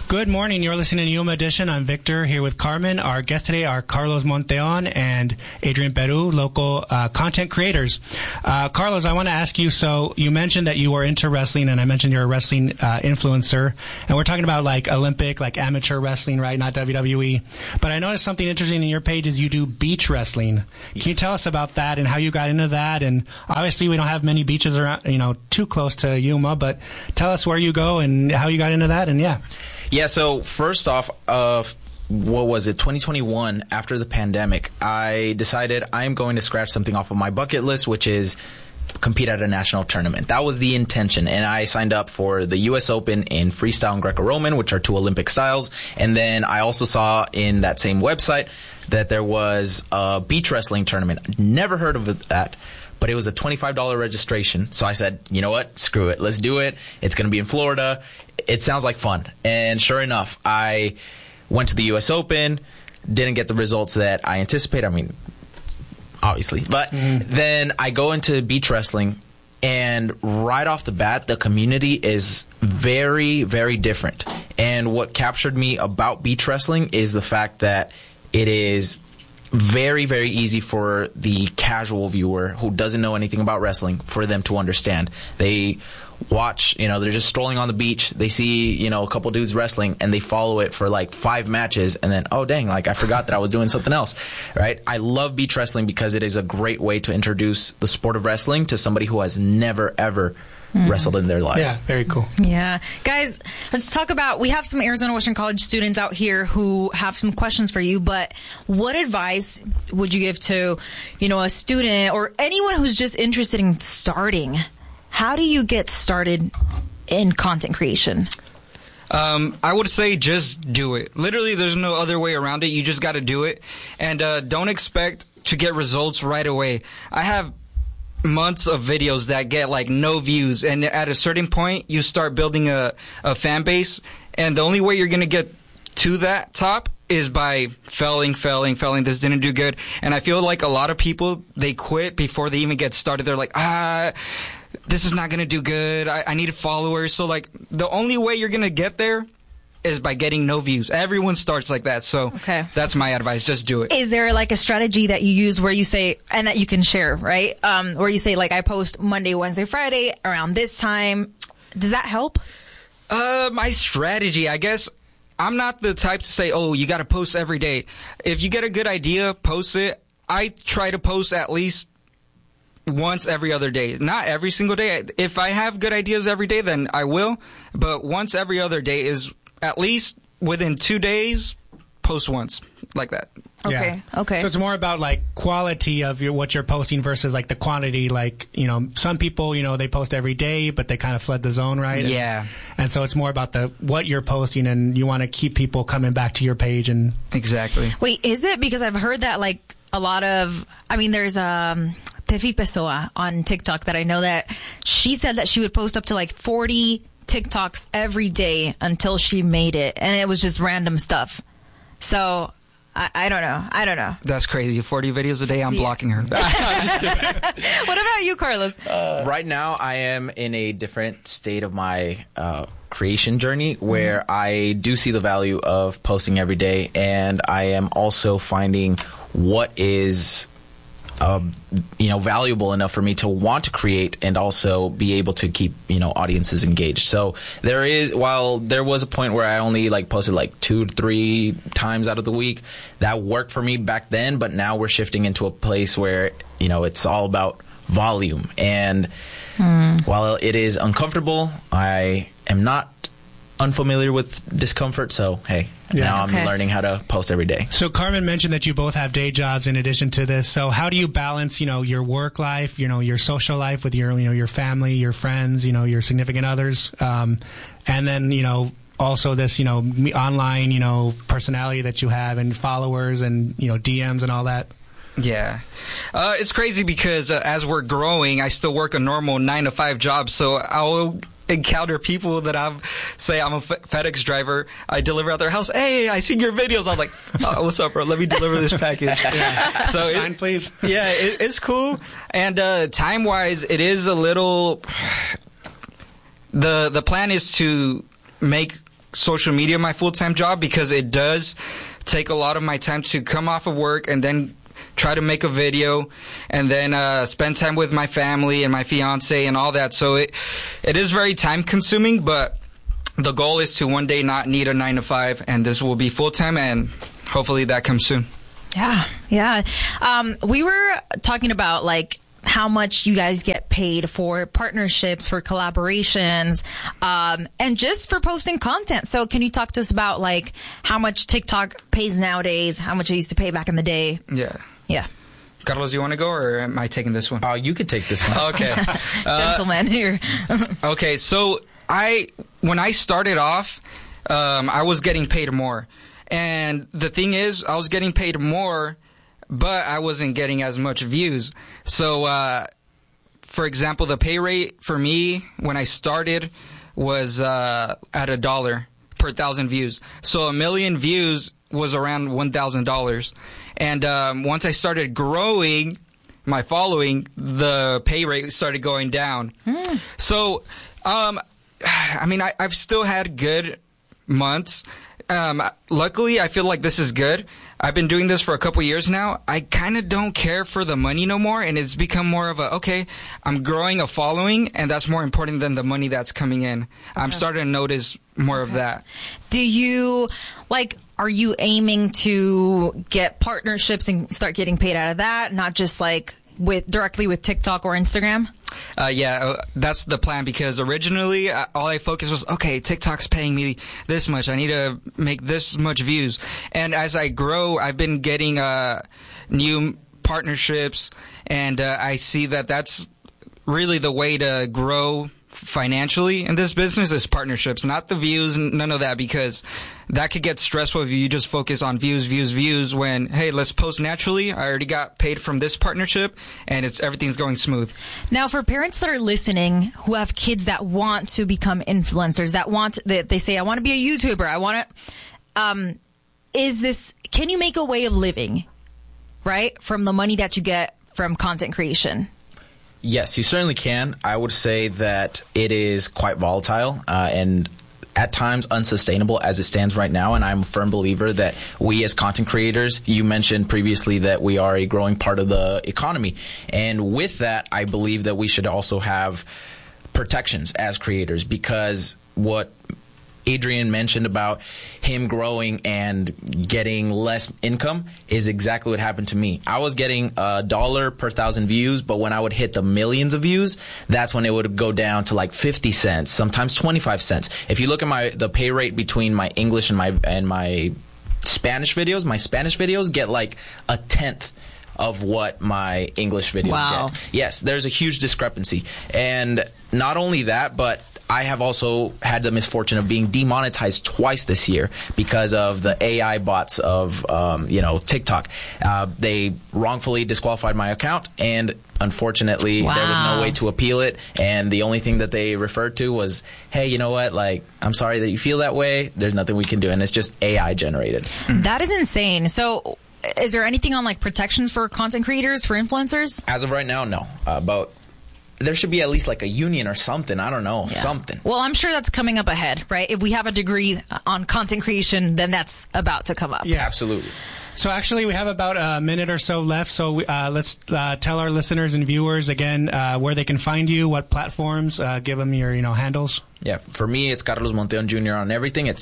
Good morning. You're listening to Yuma Edition. I'm Victor here with Carmen. Our guests today are Carlos Monteon and Adrian Peru, local content creators. Carlos, I want to ask you, so you mentioned that you are into wrestling, and I mentioned you're a wrestling influencer, and we're talking about like Olympic, like amateur wrestling, right? Not WWE. But I noticed something interesting in your page is you do beach wrestling. Yes. Can you tell us about that and how you got into that? And obviously we don't have many beaches around, too close to Yuma, but tell us where you go and how you got into that, and yeah. Yeah, so first off, 2021, after the pandemic, I decided I'm going to scratch something off of my bucket list, which is compete at a national tournament. That was the intention, and I signed up for the U.S. Open in freestyle and Greco-Roman, which are two Olympic styles, and then I also saw in that same website that there was a beach wrestling tournament. Never heard of that. But it was a $25 registration. So I said, you know what? Screw it. Let's do it. It's going to be in Florida. It sounds like fun. And sure enough, I went to the U.S. Open, didn't get the results that I anticipated. I mean, obviously. But then I go into beach wrestling, and right off the bat, the community is very, very different. And what captured me about beach wrestling is the fact that it is very, very easy for the casual viewer who doesn't know anything about wrestling for them to understand. They watch, they're just strolling on the beach. They see, a couple dudes wrestling, and they follow it for like 5 matches, and then, oh, dang, I forgot that I was doing something else, right? I love beach wrestling because it is a great way to introduce the sport of wrestling to somebody who has never, ever wrestled in their lives. Yeah, very cool. Yeah. Guys, let's talk about, we have some Arizona Western College students out here who have some questions for you, but what advice would you give to, a student or anyone who's just interested in starting? How do you get started in content creation? I would say just do it. Literally, there's no other way around it. You just got to do it. And don't expect to get results right away. I have months of videos that get like no views, and at a certain point you start building a fan base, and the only way you're going to get to that top is by failing. This didn't do good. And I feel like a lot of people, they quit before they even get started. They're like, this is not going to do good. I need followers. So like the only way you're going to get there is by getting no views. Everyone starts like that. So That's my advice. Just do it. Is there like a strategy that you use where you say, and that you can share, right? Where you say like, I post Monday, Wednesday, Friday around this time. Does that help? My strategy, I guess, I'm not the type to say, oh, you got to post every day. If you get a good idea, post it. I try to post at least once every other day. Not every single day. If I have good ideas every day, then I will. But once every other day is at least within 2 days, post once, like that. Okay. Yeah. Okay. So it's more about like quality of what you're posting versus like the quantity. Like, some people, they post every day, but they kind of fled the zone, right? Yeah. And so it's more about what you're posting, and you want to keep people coming back to your page. And exactly. Wait, is it? Because I've heard that like a lot of, there's Tefi Pessoa on TikTok that I know that she said that she would post up to like 40 TikToks every day until she made it, and it was just random stuff. So I don't know. That's crazy. 40 videos a day. I'm blocking her. What about you, Carlos? Right now, I am in a different state of my creation journey where I do see the value of posting every day, and I am also finding what is valuable enough for me to want to create and also be able to keep, audiences engaged. So while there was a point where I only posted 2 to 3 times out of the week, that worked for me back then, but now we're shifting into a place where, it's all about volume. And while it is uncomfortable, I am not unfamiliar with discomfort, so hey, now I'm learning how to post every day. So Carmen mentioned that you both have day jobs in addition to this. So how do you balance, your work life, your social life with your family, your friends, your significant others, and then also this online personality that you have and followers and DMs and all that? Yeah. It's crazy because as we're growing, I still work a normal 9-to-5 job, so I'll encounter people that I'm a FedEx driver. I deliver at their house. Hey, I seen your videos. I'm like, oh, what's up, bro? Let me deliver this package. So sign, please. Yeah, it's cool. And time wise, it is a little. The plan is to make social media my full-time job because it does take a lot of my time to come off of work and then try to make a video and then spend time with my family and my fiance and all that. So it is very time consuming, but the goal is to one day not need a 9-to-5, and this will be full-time, and hopefully that comes soon. Yeah. We were talking about like how much you guys get paid for partnerships, for collaborations, and just for posting content. So can you talk to us about like how much TikTok pays nowadays, how much it used to pay back in the day? Yeah. Carlos, you want to go, or am I taking this one? You could take this one. Okay. Gentlemen here. Okay, so when I started off, I was getting paid more. And the thing is, I was getting paid more, but I wasn't getting as much views. So, for example, the pay rate for me when I started was at $1 per 1,000 views. So 1 million views was around $1,000. And once I started growing my following, the pay rate started going down. So, I mean, I've still had good months. Luckily, I feel like this is good. I've been doing this for a couple years now. I kind of don't care for the money no more, and it's become more of okay, I'm growing a following, and that's more important than the money that's coming in. I'm starting to notice more of that. Do you, are you aiming to get partnerships and start getting paid out of that, not just directly with TikTok or Instagram? Yeah, that's the plan, because originally all I focused was, okay, TikTok's paying me this much. I need to make this much views. And as I grow, I've been getting new partnerships, and I see that that's really the way to grow financially in this business is partnerships, not the views, none of that, because that could get stressful if you just focus on views when, hey, let's post naturally. I already got paid from this partnership, and everything's going smooth. Now, for parents that are listening who have kids that want to become influencers, that they say, I want to be a YouTuber, I want to, can you make a way of living, right, from the money that you get from content creation? Yes, you certainly can. I would say that it is quite volatile and at times unsustainable as it stands right now. And I'm a firm believer that we as content creators, you mentioned previously that we are a growing part of the economy. And with that, I believe that we should also have protections as creators, because what Adrian mentioned about him growing and getting less income is exactly what happened to me. I was getting $1 per 1,000 views, but when I would hit the millions of views, that's when it would go down to 50 cents, sometimes 25 cents. If you look at the pay rate between my English and my Spanish videos get a tenth of what my English videos get. Yes, there's a huge discrepancy. And not only that, but I have also had the misfortune of being demonetized twice this year because of the AI bots of, TikTok. They wrongfully disqualified my account, and unfortunately, there was no way to appeal it. And the only thing that they referred to was, hey, you know what? I'm sorry that you feel that way. There's nothing we can do. And it's just AI generated. That is insane. So is there anything on protections for content creators, for influencers? As of right now, no. But there should be at least a union or something. I don't know. Yeah. Something. Well, I'm sure that's coming up ahead, right? If we have a degree on content creation, then that's about to come up. Yeah, absolutely. So actually, we have about a minute or so left. So let's tell our listeners and viewers again where they can find you, what platforms, give them your handles. Yeah, for me, it's Carlos Monteon Jr. on everything. It's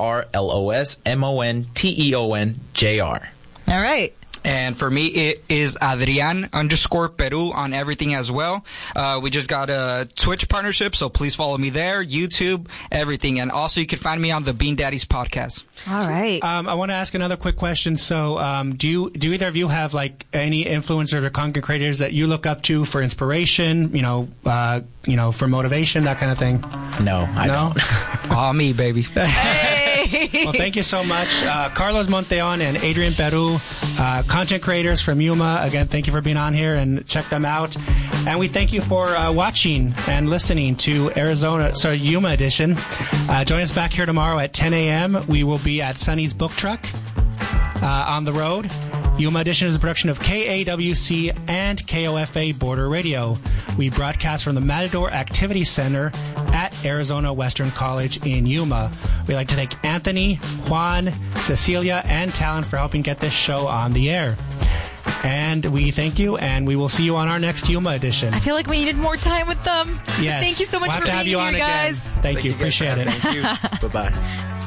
CarlosMonteon Jr. All right. And for me, it is Adrian_Peru on everything as well. We just got a Twitch partnership, so please follow me there, YouTube, everything. And also, you can find me on the Bean Daddies podcast. All right. I want to ask another quick question. So, do either of you have any influencers or content creators that you look up to for inspiration? For motivation, that kind of thing. No, I don't. Aw, me, baby. Hey. Well, thank you so much, Carlos Monteon and Adrian Peru, content creators from Yuma. Again, thank you for being on here, and check them out. And we thank you for watching and listening to Yuma Edition. Join us back here tomorrow at 10 a.m. We will be at Sonny's Book Truck on the road. Yuma Edition is a production of KAWC and KOFA Border Radio. We broadcast from the Matador Activity Center at Arizona Western College in Yuma. We'd like to thank Anthony, Juan, Cecilia, and Talon for helping get this show on the air. And we thank you, and we will see you on our next Yuma Edition. I feel like we needed more time with them. Yes. Thank you so much We'll have for to have being you here, on guys. again. Thank you. guys for Appreciate it. having me. Thank you. Bye-bye.